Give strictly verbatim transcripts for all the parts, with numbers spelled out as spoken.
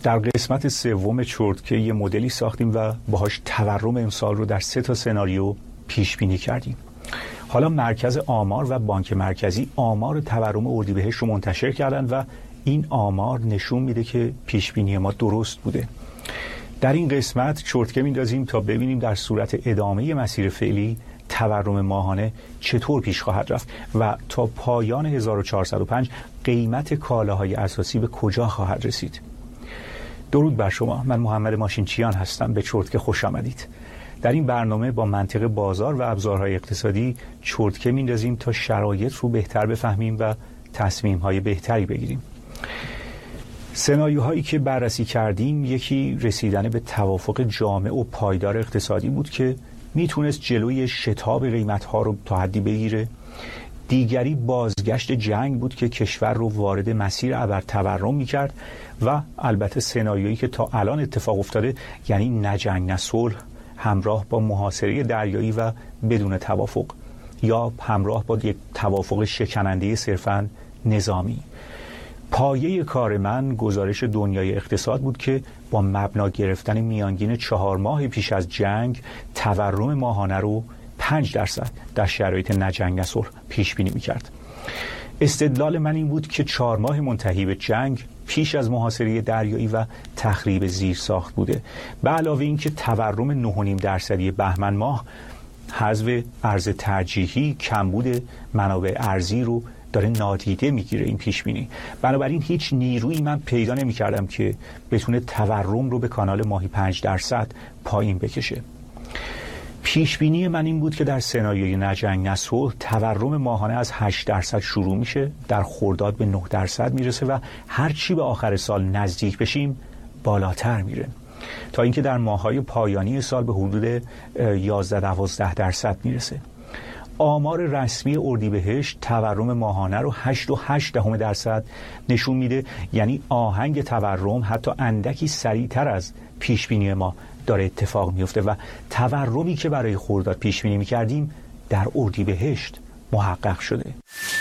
در قسمت سوم چرتکه یه مدلی ساختیم و باهاش تورم امسال رو در سه تا سناریو پیش بینی کردیم. حالا مرکز آمار و بانک مرکزی آمار تورم اردیبهشت رو منتشر کردن و این آمار نشون میده که پیش بینی ما درست بوده. در این قسمت چرتکه میندازیم تا ببینیم در صورت ادامه مسیر فعلی تورم ماهانه چطور پیش خواهد رفت و تا پایان هزار و چهارصد و پنج قیمت کالاهای اساسی به کجا خواهد رسید. درود بر شما، من محمد ماشینچیان هستم. به چرتکه خوش آمدید. در این برنامه با منطق بازار و ابزارهای اقتصادی چرتکه میندازیم تا شرایط رو بهتر بفهمیم و تصمیم‌های بهتری بگیریم. سناریوهایی که بررسی کردیم، یکی رسیدن به توافق جامع و پایدار اقتصادی بود که میتونست جلوی شتاب قیمت‌ها رو تا حدی بگیره. دیگری بازگشت جنگ بود که کشور رو وارد مسیر ابرتورم میکرد و البته سناریویی که تا الان اتفاق افتاده، یعنی نه جنگ نه صلح، همراه با محاصره دریایی و بدون توافق، یا همراه با یک توافق شکننده صرفاً نظامی. پایه کار من گزارش دنیای اقتصاد بود که با مبنا گرفتن میانگین چهار ماه پیش از جنگ تورم ماهانه رو پنج درصد در شرایط نه جنگ نه صلح پیش بینی می‌کرد. استدلال من این بود که چهار ماه منتهی به جنگ پیش از محاصره دریایی و تخریب زیرساخت بوده. به علاوه این که تورم نه و نیم درصدی بهمن ماه حذف ارز ترجیحی، کمبود منابع ارزی رو داره نادیده میگیره این پیش بینی. بنابراین هیچ نیرویی من پیدا نمی‌کردم که بتونه تورم رو به کانال ماهی پنج درصد پایین بکشه. پیش بینی من این بود که در سناریوی نه جنگ نه صلح تورم ماهانه از هشت درصد شروع میشه، در خرداد به نه درصد میرسه و هر چی به آخر سال نزدیک بشیم بالاتر میره، تا اینکه در ماه‌های پایانی سال به حدود یازده دوازده درصد میرسه. آمار رسمی اردیبهشت تورم ماهانه رو هشت و هشت دهم درصد نشون میده، یعنی آهنگ تورم حتی اندکی سریعتر از پیش بینی ما داره اتفاق میفته و تورمی که برای خرداد پیش بینی میکردیم در اردیبهشت محقق شده.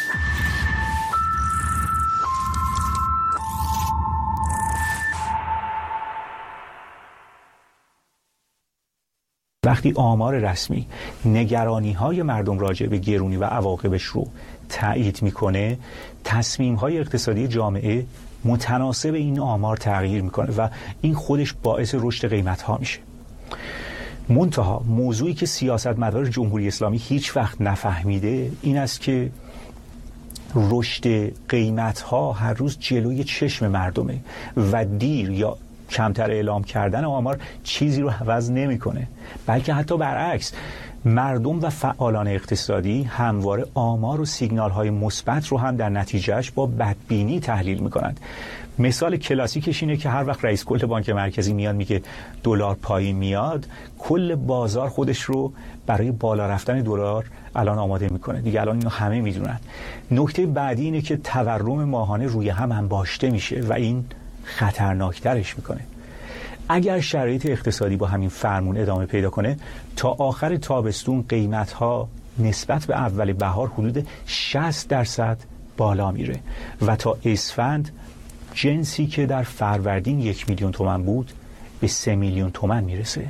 وقتی آمار رسمی نگرانی‌های مردم راجع به گرونی و عواقبش رو تایید میکنه، تصمیم‌های اقتصادی جامعه متناسب این آمار تغییر میکنه و این خودش باعث رشد قیمت‌ها میشه. منتها موضوعی که سیاستمدار جمهوری اسلامی هیچ وقت نفهمیده این است که رشد قیمت‌ها هر روز جلوی چشم مردمه و دیر یا کمتر اعلام کردن آمار چیزی رو عوض نمی‌کنه، بلکه حتی برعکس، مردم و فعالان اقتصادی همواره آمار و سیگنال‌های مثبت رو هم در نتیجهش با بدبینی تحلیل می‌کنند. مثال کلاسیکش اینه که هر وقت رئیس کل بانک مرکزی میاد میگه دلار پایین میاد، کل بازار خودش رو برای بالا رفتن دلار الان آماده میکنه. دیگه الان اینو همه میدونن. نکته بعدی اینه که تورم ماهانه روی هم انباشته میشه و این خطرناکترش میکنه. اگر شرایط اقتصادی با همین فرمون ادامه پیدا کنه، تا آخر تابستون قیمت‌ها نسبت به اول بهار حدود شصت درصد بالا میره و تا اسفند جنسی که در فروردین یک میلیون تومان بود به سه میلیون تومان میرسه.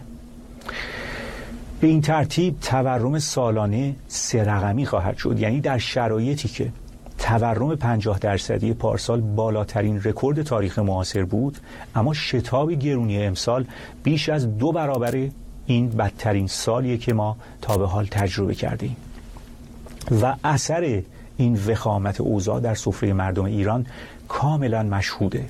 به این ترتیب تورم سالانه سه رقمی خواهد شد، یعنی در شرایطی که تورم پنجاه درصدی پارسال بالاترین رکورد تاریخ معاصر بود، اما شتاب گرونی امسال بیش از دو برابر این بدترین سالیه که ما تا به حال تجربه کردیم و اثر این وخامت اوضاع در سفره مردم ایران کاملا مشهوده.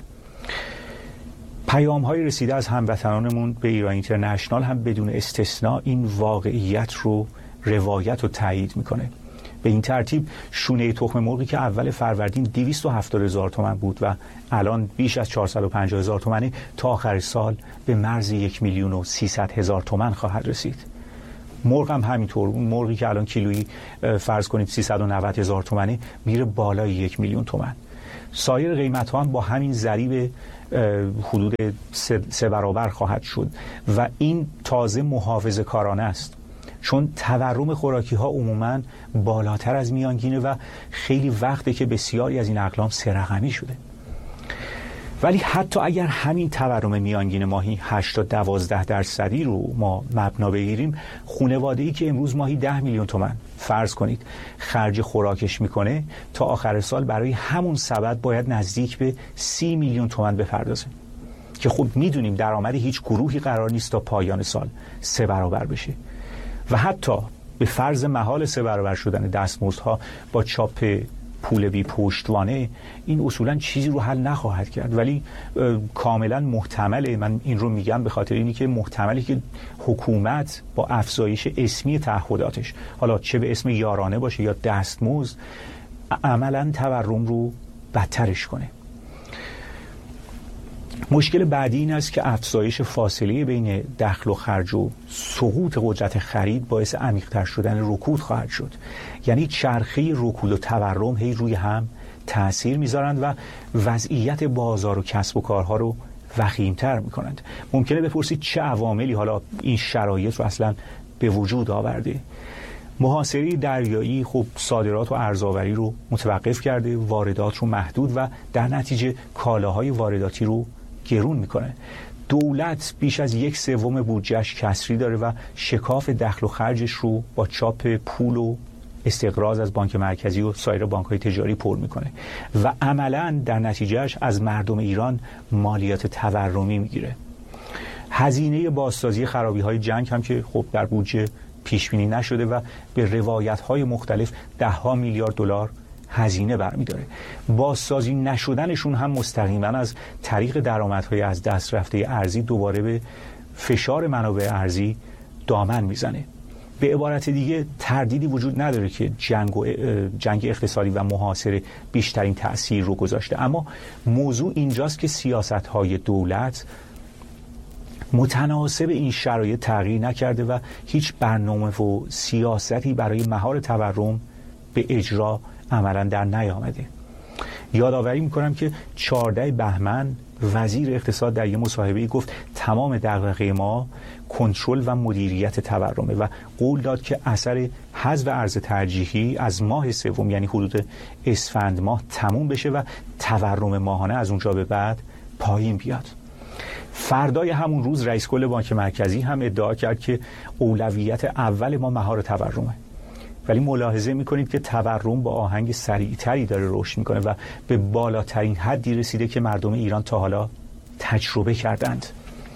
پیام‌های رسیده از هموطنانمون به ایران اینترنشنال هم بدون استثناء این واقعیت رو روایت و تایید میکنه. به این ترتیب شونه تخم مرغی که اول فروردین دویست و هفتاد هزار تومان بود و الان بیش از چهارصد و پنجاه هزار تومانه، تا آخر سال به مرز یک میلیون و سیصد هزار تومان خواهد رسید. مرغ هم همینطور، اون مرغی که الان کیلویی فرض کنید سیصد و نود هزار تومانه میره بالای یک میلیون تومان. سایر قیمت ها هم با همین ضریب حدود سه, سه برابر خواهد شد و این تازه محافظه کارانه است، چون تورم خوراکی ها عموماً بالاتر از میانگینه و خیلی وقته که بسیاری از این اقلام سه رقمی شده. ولی حتی اگر همین تورم میانگین ماهی هشت تا دوازده درصدی رو ما مبنا بگیریم، خانواده‌ای که امروز ماهی ده میلیون تومان فرض کنید خرج خوراکش میکنه، تا آخر سال برای همون سبد باید نزدیک به سی میلیون تومان بپردازه که خب میدونیم درآمد هیچ گروهی قرار نیست تا پایان سال سه برابر بشه و حتی به فرض محال سه برابر شدن دستمزدها با چاپ پول بی پشتوانه، این اصولا چیزی رو حل نخواهد کرد. ولی کاملا محتمله، من این رو میگم به خاطر اینی که محتمله که حکومت با افزایش اسمی تعهداتش، حالا چه به اسم یارانه باشه یا دستمزد، عملا تورم رو بدترش کنه. مشکل بعدی این است که افزایش فاصله بین دخل و خرج و سقوط قدرت خرید باعث عمیق‌تر شدن رکود خواهد شد. یعنی چرخه رکود و تورم هی روی هم تأثیر میذارند و وضعیت بازار و کسب و کارها رو وخیم‌تر میکنند. ممکنه بپرسید چه عواملی حالا این شرایط رو اصلا به وجود آورده؟ محاصره دریایی خب صادرات و ارزآوری رو متوقف کرده، واردات رو محدود و در نتیجه کالاهای وارداتی رو گرون میکنه. دولت بیش از یک سوم بودجهش کسری داره و شکاف دخل و خرجش رو با چاپ پول و استقراض از بانک مرکزی و سایر بانک‌های تجاری پر میکنه و عملاً در نتیجهش از مردم ایران مالیات تورمی میگیره. هزینه بازسازی خرابی‌های جنگ هم که خب در بودجه پیش بینی نشده و به روایت‌های مختلف ده ها میلیارد دلار هزینه برمی‌داره. بازسازی نشدنشون هم مستقیما از طریق درآمدهای از دست رفته ارزی دوباره به فشار منابع ارزی دامن میزنه. به عبارت دیگه تردیدی وجود نداره که جنگ و جنگ اقتصادی و محاصره بیشترین تأثیر رو گذاشته، اما موضوع اینجاست که سیاست‌های دولت متناسب این شرایط تغییر نکرده و هیچ برنامه و سیاستی برای مهار تورم به اجرا عملا در نیامده. یادآوری میکنم که چهاردهم بهمن وزیر اقتصاد در یک مصاحبه گفت تمام دغدغه ما کنترل و مدیریت تورمه و قول داد که اثر حذف ارز ترجیحی از ماه سوم یعنی حدود اسفند ماه تموم بشه و تورم ماهانه از اونجا به بعد پایین بیاد. فردای همون روز رئیس کل بانک مرکزی هم ادعا کرد که اولویت اول ما مهار تورمه، ولی ملاحظه میکنید که تورم با آهنگ سریعتری داره رشد میکنه و به بالاترین حدی رسیده که مردم ایران تا حالا تجربه کردند.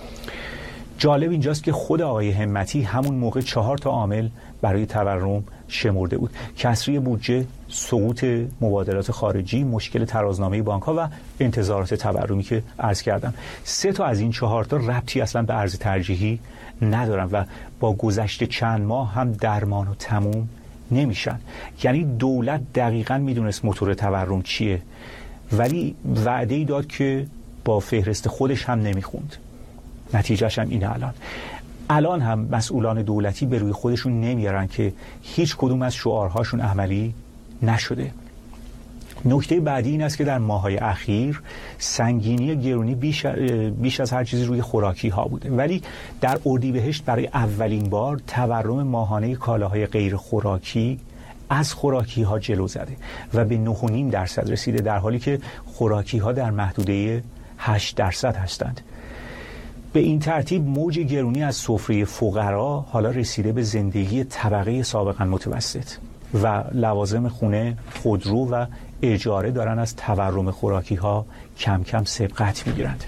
جالب اینجاست که خود آقای همتی همون موقع چهار تا عامل برای تورم شمرده بود: کسری بودجه، سقوط مبادلات خارجی، مشکل ترازنامه بانک‌ها و انتظارات تورمی که عرض کردم. سه تا از این چهار تا ربطی اصلا به ارز ترجیحی ندارن و با گذشت چند ماه هم درمان و تموم نمیشن. یعنی دولت دقیقاً میدونست موتور تورم چیه، ولی وعده‌ای داد که با فهرست خودش هم نمیخوند. نتیجهش هم اینه. الان الان هم مسئولان دولتی به روی خودشون نمیارن که هیچ کدوم از شعارهاشون عملی نشده. نکته بعدی این است که در ماه‌های اخیر سنگینی گرونی بیش, بیش از هر چیزی روی خوراکی ها بوده، ولی در اردیبهشت برای اولین بار تورم ماهانه کالاهای غیر خوراکی از خوراکی ها جلو زده و به نه و نیم درصد رسیده، در حالی که خوراکی ها در محدوده هشت درصد هستند. به این ترتیب موج گرونی از سفره فقرا حالا رسیده به زندگی طبقه سابقا متوسط و لوازم خونه، خودرو و اجاره دارن از تورم خوراکی ها کم کم سبقت میگیرند.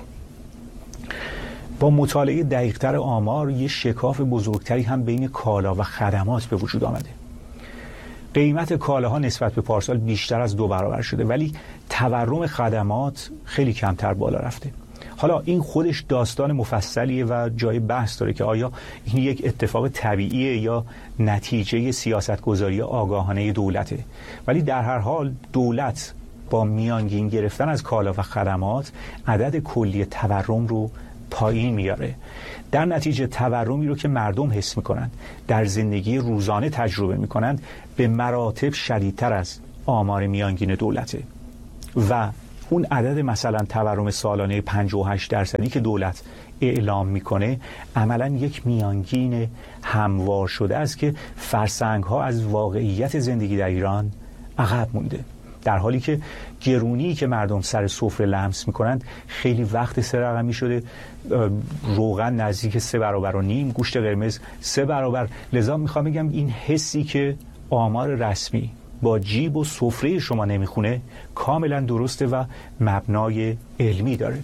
با مطالعه دقیق‌تر آمار یه شکاف بزرگتری هم بین کالا و خدمات به وجود آمده. قیمت کالاها نسبت به پارسال بیشتر از دو برابر شده، ولی تورم خدمات خیلی کمتر بالا رفته. حالا این خودش داستان مفصلیه و جای بحث داره که آیا این یک اتفاق طبیعیه یا نتیجه سیاستگذاری آگاهانه دولته، ولی در هر حال دولت با میانگین گرفتن از کالا و خدمات عدد کلی تورم رو پایین میاره. در نتیجه تورمی رو که مردم حس میکنن، در زندگی روزانه تجربه میکنند، به مراتب شدیدتر از آمار میانگین دولته و اون عدد مثلا تورم سالانه پنجاه و هشت درصدی که دولت اعلام میکنه عملا یک میانگین هموار شده است که فرسنگ ها از واقعیت زندگی در ایران عقب مونده. در حالی که گرونی که مردم سر سفره لمس میکنند خیلی وقت سه رقمی شده، روغن نزدیک سه برابر و نیم، گوشت قرمز سه برابر. لذا میخوام بگم این حسی که آمار رسمی با جیب و سفره شما نمیخونه کاملا درسته و مبنای علمی داره.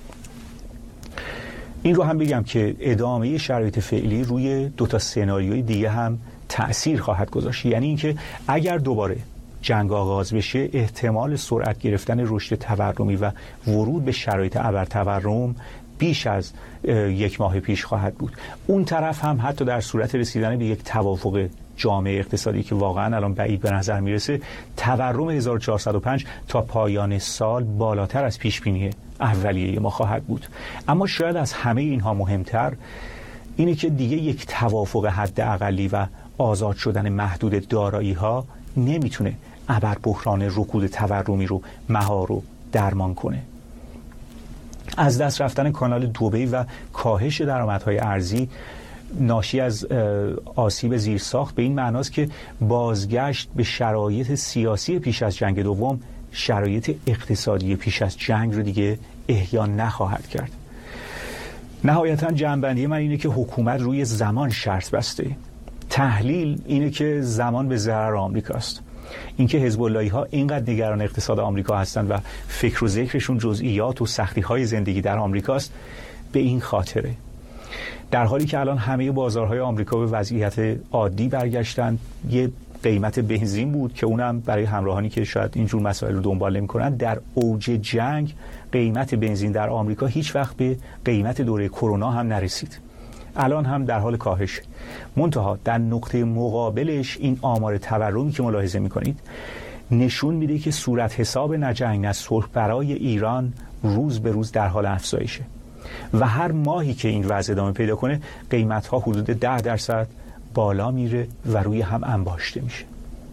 این رو هم بگم که ادامه شرایط فعلی روی دو تا سناریوی دیگه هم تأثیر خواهد گذاشت. یعنی اینکه اگر دوباره جنگ آغاز بشه، احتمال سرعت گرفتن رشد تورمی و ورود به شرایط ابرتورم بیش از یک ماه پیش خواهد بود. اون طرف هم حتی در صورت رسیدن به یک توافق جامعه اقتصادی که واقعا الان بعید به نظر میرسه، تورم هزار و چهارصد و پنج تا پایان سال بالاتر از پیش بینی اولیه ما خواهد بود. اما شاید از همه اینها مهمتر اینه که دیگه یک توافق حداقلی و آزاد شدن محدود دارایی ها نمیتونه ابر بحران رکود تورمی رو مهار و درمان کنه. از دست رفتن کانال دبی و کاهش درآمدهای ارزی ناشی از آسیب زیرساخت به این معناست که بازگشت به شرایط سیاسی پیش از جنگ دوم شرایط اقتصادی پیش از جنگ رو دیگه احیا نخواهد کرد. نهایتاً جمع‌بندی من اینه که حکومت روی زمان شرط بسته. تحلیل اینه که زمان به ضرر آمریکاست. اینکه حزب اللهی ها اینقدر نگران اقتصاد آمریکا هستند و فکر و ذکرشون جزئیات و سختی های زندگی در آمریکاست به این خاطره. در حالی که الان همه بازارهای آمریکا به وضعیت عادی برگشتن، یه قیمت بنزین بود که اونم برای همراهانی که شاید اینجور مسائل رو دنبال نمی‌کنن، در اوج جنگ قیمت بنزین در آمریکا هیچ وقت به قیمت دوره کرونا هم نرسید. الان هم در حال کاهش. منتها در نقطه مقابلش این آمار تورمی که ملاحظه می‌کنید نشون میده که صورت حساب نه جنگ نه صلح برای ایران روز به روز در حال افزایشه و هر ماهی که این وضع ادامه پیدا کنه قیمت‌ها حدود ده درصد بالا میره و روی هم انباشته میشه.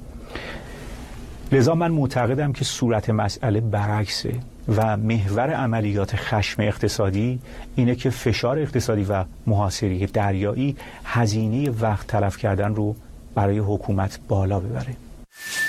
لذا من معتقدم که صورت مسئله برعکسه و محور عملیات خشم اقتصادی اینه که فشار اقتصادی و محاصره دریایی هزینه وقت تلف کردن رو برای حکومت بالا ببره.